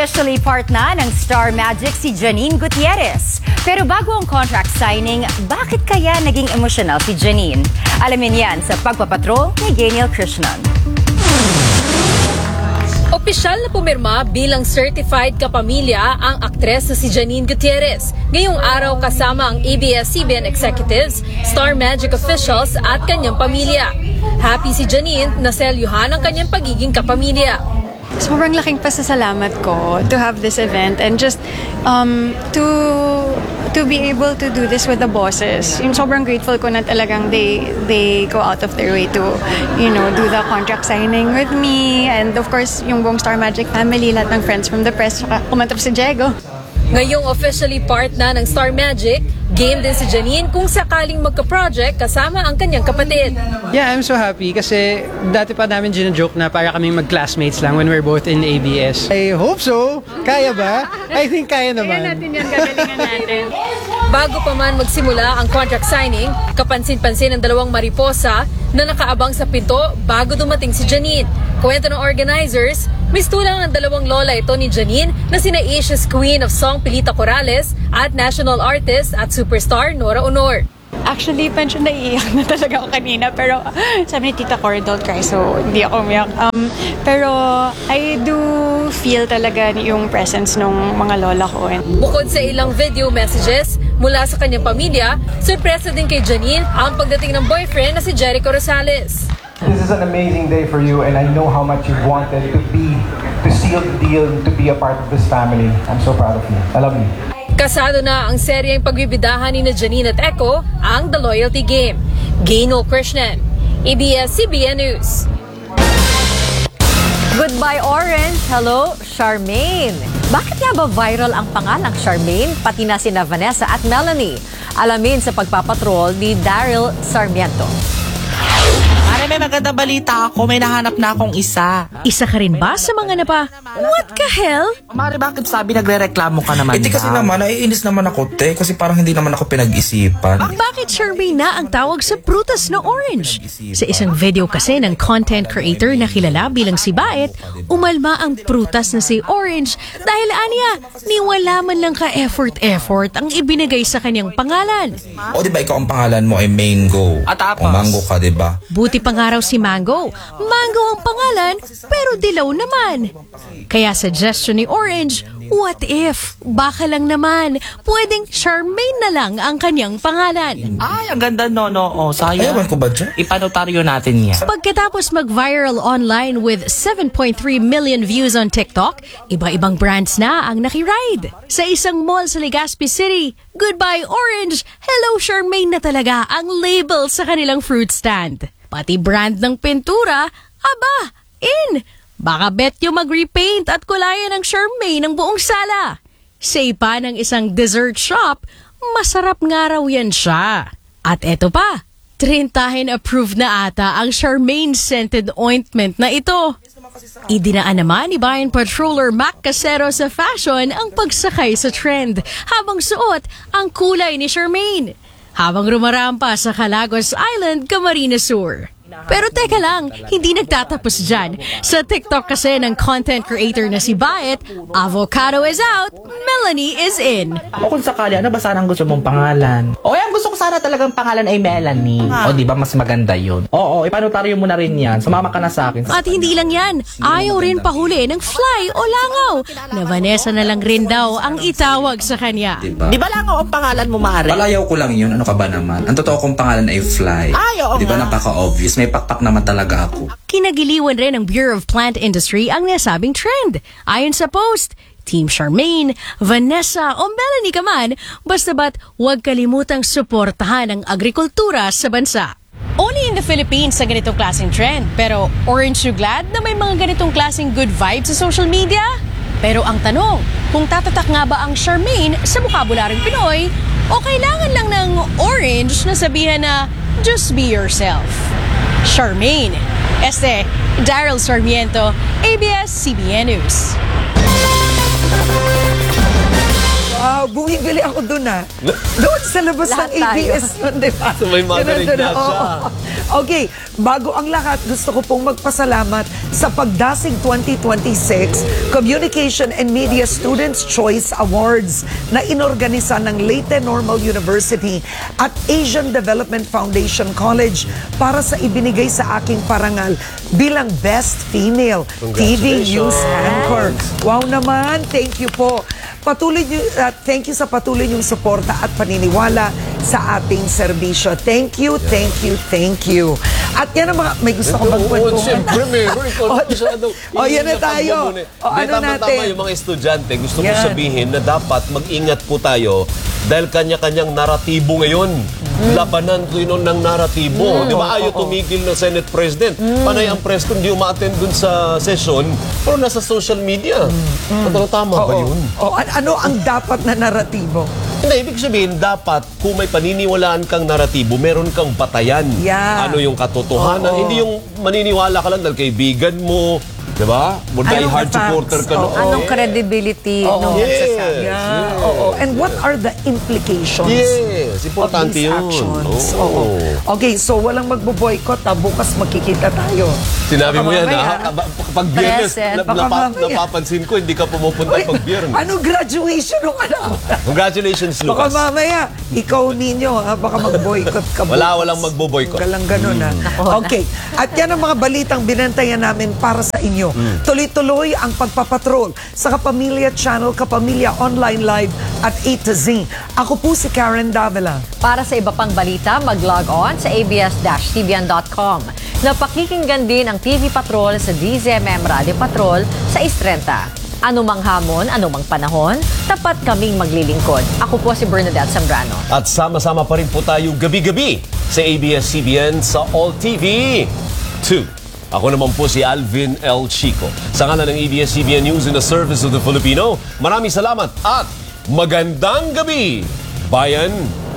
Officially part na ng Star Magic si Janine Gutierrez. Pero bago ang contract signing, bakit kaya naging emotional si Janine? Alamin yan sa pagpapatrol ni Gaynel Krishnan. Opisyal na pumirma bilang certified kapamilya ang aktres na si Janine Gutierrez. Ngayong araw kasama ang ABS-CBN executives, Star Magic officials at kanyang pamilya. Happy si Janine na selyuhan ang kanyang pagiging kapamilya. Sobrang laking pasasalamat ko to have this event and just to be able to do this with the bosses. Yung sobrang grateful ko na talagang they go out of their way to, do the contract signing with me. And of course, yung buong Star Magic family, lahat ng friends from the press, saka kumantap si Diego. Ngayong officially part na ng Star Magic, game din si Janine kung sakaling magka-project kasama ang kanyang kapatid. Yeah, I'm so happy kasi dati pa namin gina-joke na para kaming mag-classmates lang when we're both in ABS. I hope so. Kaya ba? I think kaya naman. Kaya natin yan, gagalingan natin. Bago pa man magsimula ang contract signing, kapansin-pansin ng dalawang mariposa na nakaabang sa pinto bago dumating si Janine. Kwento ng organizers, mistulang ng dalawang lola ito ni Janine na sina Asia's Queen of Song Pilita Corrales at national artist at superstar Nora Honor. Actually, medyo naiiyak na talaga ako kanina. Pero sabi ni Tita Cor, don't cry. So, hindi ako umiyak. Pero I do feel talaga yung presence ng mga lola ko. Bukod sa ilang video messages mula sa kanyang pamilya, surpresa din kay Janine ang pagdating ng boyfriend na si Jericho Rosales. This is an amazing day for you and I know how much you've wanted to seal the deal, to be a part of this family. I'm so proud of you. I love you. Kasado na ang seryeng pagbibidahan ni Janine at Echo, ang The Loyalty Game. Gaynel Krishnan, ABS-CBN News. Goodbye Orange! Hello, Charmaine! Bakit nga ba viral ang pangalang Charmaine, pati na sina Vanessa at Melanie? Alamin sa pagpapatrol ni Daryl Sarmiento. May magandang balita ako. May nahanap na akong isa. Isa ka rin ba sa mga napa? What the hell? Mare, bakit sabi nagre-reklamo ka naman? Kasi naman, naiinis naman ako, te. Kasi parang hindi naman ako pinag-isipan. Bakit Charmaine na ang tawag sa prutas na orange? Sa isang video kasi ng content creator na kilala bilang si Baet, umalma ang prutas na si Orange dahil aniya, niwala man lang ka-effort ang ibinigay sa kanyang pangalan. O diba ikaw ang pangalan mo ay Mango? At tapos? O Mango ka, diba? Buti pa nga raw si Mango. Mango ang pangalan, pero dilaw naman. Kaya suggestion ni Orange, what if? Baka lang naman, pwedeng Charmaine na lang ang kanyang pangalan. Ay, ang ganda no. O, sayang. Ayawan ko ba dyan? Ipanotaryo natin yan. Pagkatapos mag-viral online with 7.3 million views on TikTok, iba-ibang brands na ang nakiride. Sa isang mall sa Legazpi City, Goodbye Orange, Hello Charmaine na talaga ang label sa kanilang fruit stand. Pati brand ng pintura, aba, in! Baka bet yung mag-repaint at kulayan ng Charmaine ng buong sala. Sa ipa ng isang dessert shop, masarap nga raw yan siya. At eto pa, trintahin approved na ata ang Charmaine scented ointment na ito. Idinaan naman ni Bayan Patroller Mac Casero sa fashion ang pagsakay sa trend habang suot ang kulay ni Charmaine. Habang rumarampa sa Calagos Island, Camarines Sur. Pero teka lang, hindi nagtatapos dyan. Sa TikTok kasi ng content creator na si Baet, avocado is out, Melanie is in. O kung sakali, ano ba sana ang gusto mong pangalan? O yan, gusto ko sana talagang pangalan ay Melanie. O di ba mas maganda yun? Oo, ipanotaryo mo na rin yan. Sumama ka na sa akin. At hindi lang yan, ayaw rin pahuli ng fly o langaw na Vanessa na lang rin daw ang itawag sa kanya. Di ba lang ang pangalan mo, Mare? Palayaw ko lang yun. Ano ka ba naman? Ang totoo kong pangalan ay Fly. Ay, oo Di ba nga. napaka-obvious? May pakpak naman talaga ako. Kinagiliwan rin ng Bureau of Plant Industry ang nasabing trend. Ayon sa post, Team Charmaine, Vanessa o Melanie ka man, basta ba't huwag kalimutang suportahan ang agrikultura sa bansa. Only in the Philippines sa ganitong klaseng trend, pero orange you glad na may mga ganitong klaseng good vibes sa social media? Pero ang tanong, kung tatatak nga ba ang Charmaine sa bukabularyong Pinoy o kailangan lang ng orange na sabihan na just be yourself? Charmaine. Daryl Sarmiento, ABS-CBN News. Buong bumibili ako doon Doon sa labas ng Lahat tayo. ABS nun, di ba? So, may Mother Ganun doon, Ignacia. oo. Okay, bago ang lahat, gusto ko pong magpasalamat sa Pagdasig 2026 Communication and Media Students' Choice Awards na inorganisa ng Leyte Normal University at Asian Development Foundation College para sa ibinigay sa aking parangal bilang Best Female TV News Anchor. Wow naman, thank you po. Thank you sa patuloy niyong suporta at paniniwala sa ating serbisyo. Thank you, thank you, thank you. At yan ang mga, may gusto ko magkwentuhan. Siyempre, meron. Yan na tayo. Tama yung mga estudyante. Gusto ko sabihin na dapat mag-ingat po tayo dahil kanya-kanyang naratibo ngayon. Labanan ko yun ng naratibo. Di ba? Ayaw tumigil ng Senate President. Panay ang President, hindi umattend dun sa session, pero nasa social media. Tama ba yun? Ano ang dapat na naratibo? Hindi, ibig sabihin, dapat kung may paniniwalaan kang naratibo, meron kang batayan. Yeah. Ano yung katotohanan. Hindi yung maniniwala ka lang dahil kaibigan mo, di ba? Die hard supporter ka. Anong credibility nung nagsasabi? And what are the implications Yes, importante of these yun. actions? Okay, so walang magbo-boycott bukas magkikita tayo. Sinabi mo yan, mamaya. Pag Biyernes, Present. napapansin ko, hindi ka pumupunta pag Biyernes. Ano graduation ng anak? Congratulations, Baka Lucas. mamaya, ikaw ninyo, baka mag-boycott ka bukas. Walang magbo-boycott. Galang ganun, Okay. At yan ang mga balitang binantayan namin para sa inyo. Tuloy-tuloy ang pagpapatrol sa Kapamilya Channel, Kapamilya Online Live at A to Z. Ako po si Karen Davila. Para sa iba pang balita, mag-log on sa abs-tbn.com. Napakikinggan din ang TV Patrol sa DZMM Radio Patrol sa Istrenta. Anumang hamon, anumang panahon, tapat kaming maglilingkod. Ako po si Bernadette Zambrano. At sama-sama pa rin po tayo gabi-gabi sa ABS-CBN sa All TV 2. Ako naman po si Alvin L. Chico. Sa ngalan ng ABS-CBN News in the Service of the Filipino, maraming salamat at magandang gabi, bayan!